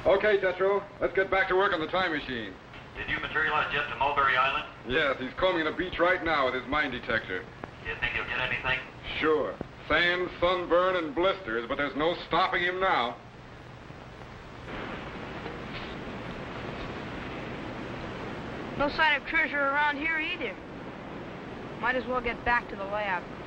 Okay, Tetro, let's get back to work on the time machine. Did you materialize jet to Mulberry Island? Yes, he's combing the beach right now with his mine detector. Do you think he'll get anything? Sure. Sand, sunburn, and blisters, but there's no stopping him now. No sign of treasure around here either. Might as well get back to the lab.